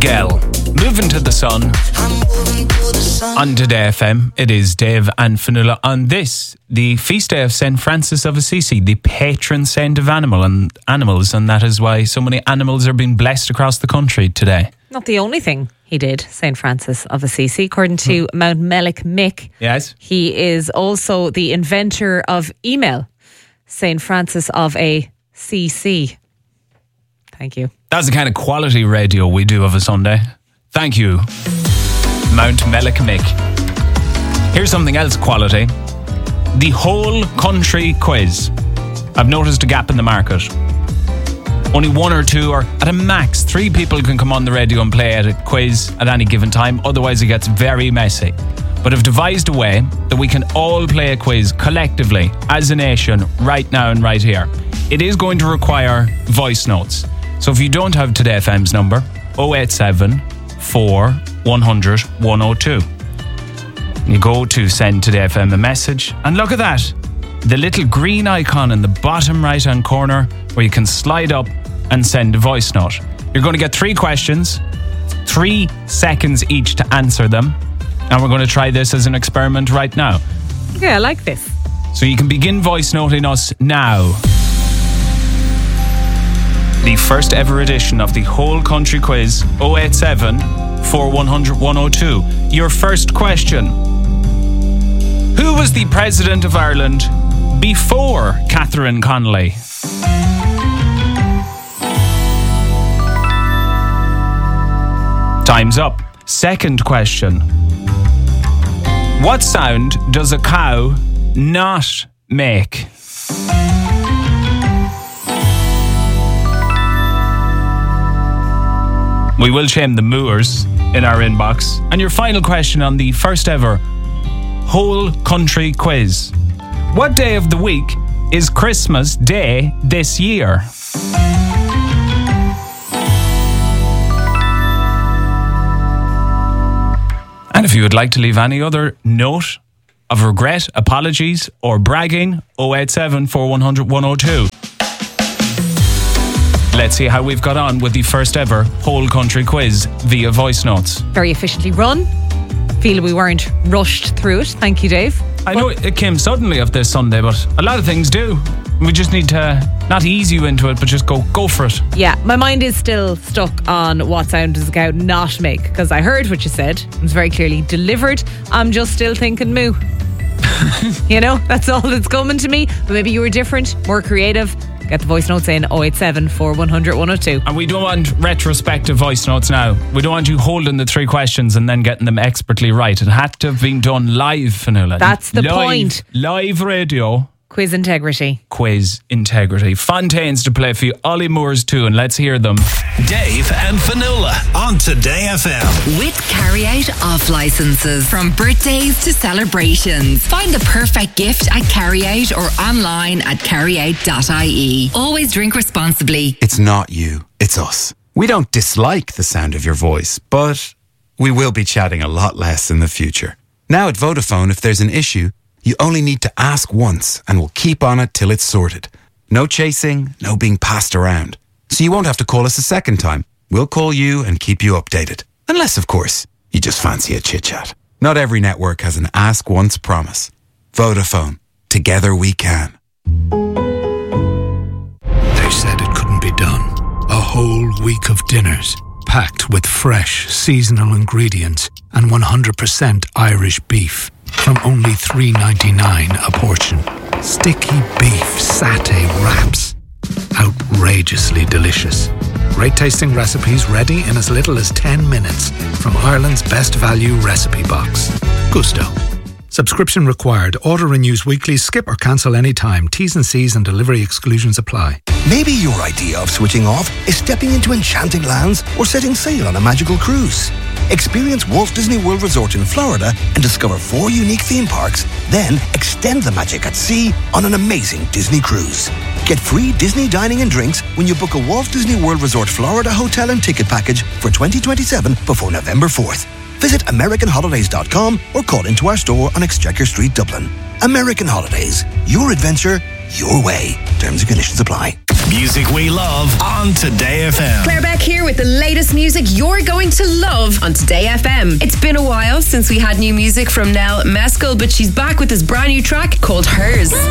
Miguel, Moving to the Sun. On Today FM, it is Dave and Fionnuala on this, the feast day of St. Francis of Assisi, the patron saint of animals, and that is why so many animals are being blessed across the country today. Not the only thing he did, St. Francis of Assisi. According to Mount Melech Mick, yes, he is also the inventor of email, St. Francis of Assisi. Thank you. That's the kind of quality radio we do of a Sunday. Thank you, Mount Melech Mick. Here's something else quality. The whole country quiz. I've noticed a gap in the market. Only one or two, or at a max, 3 people can come on the radio and play at a quiz at any given time. Otherwise, it gets very messy. But I've devised a way that we can all play a quiz collectively as a nation right now and right here. It is going to require voice notes. So if you don't have Today FM's number, 087 4 100 102. You go to send Today FM a message, and look at that. The little green icon in the bottom right hand corner where you can slide up and send a voice note. You're going to get 3 questions, 3 seconds each to answer them, and we're going to try this as an experiment right now. Yeah, I like this. So you can begin voice noting us now. The first ever edition of the whole country quiz, 087 4100 102. Your first question. Who was the President of Ireland before Catherine Connolly? Time's up. Second question. What sound does a cow not make? We will shame the mooers in our inbox. And your final question on the first ever whole country quiz. What day of the week is Christmas Day this year? And if you would like to leave any other note of regret, apologies or bragging, 087 4100 102. Let's see how we've got on with the first ever whole country quiz via voice notes. Very efficiently run. Feel we weren't rushed through it. Thank you, Dave. I know it came suddenly of this Sunday, but a lot of things do. We just need to not ease you into it, but just go for it. Yeah, my mind is still stuck on what sound does a cow not make, because I heard what you said. It was very clearly delivered. I'm just still thinking moo. You know, that's all that's coming to me. But maybe you were different, more creative. Get the voice notes in 087 4100 102. And we don't want retrospective voice notes now. We don't want you holding the 3 questions and then getting them expertly right. It had to have been done live, Fionnuala. That's the point. Live radio. Quiz integrity. Quiz integrity. Fontaines to play for you. Ollie Moores too, and let's hear them. Dave and Fionnuala on Today FM. With carry-out off licenses. From birthdays to celebrations. Find the perfect gift at carry-out or online at carryout.ie. Always drink responsibly. It's not you, it's us. We don't dislike the sound of your voice, but we will be chatting a lot less in the future. Now at Vodafone, if there's an issue, you only need to ask once and we'll keep on it till it's sorted. No chasing, no being passed around. So you won't have to call us a second time. We'll call you and keep you updated. Unless, of course, you just fancy a chit-chat. Not every network has an ask once promise. Vodafone. Together we can. They said it couldn't be done. A whole week of dinners, packed with fresh, seasonal ingredients and 100% Irish beef. From only $3.99 a portion. Sticky beef satay wraps. Outrageously delicious. Great tasting recipes ready in as little as 10 minutes from Ireland's best value recipe box. Gusto. Subscription required. Order renews weekly. Skip or cancel anytime. T's and C's and delivery exclusions apply. Maybe your idea of switching off is stepping into enchanting lands or setting sail on a magical cruise. Experience Walt Disney World Resort in Florida and discover 4 unique theme parks, then extend the magic at sea on an amazing Disney cruise. Get free Disney dining and drinks when you book a Walt Disney World Resort Florida hotel and ticket package for 2027 before November 4th. Visit AmericanHolidays.com or call into our store on Exchequer Street, Dublin. American Holidays. Your adventure, your way. Terms and conditions apply. Music we love on Today FM. Claire Beck here with the latest music you're going to love on Today FM. It's been a while since we had new music from Nell Meskel, but she's back with this brand new track called Hers.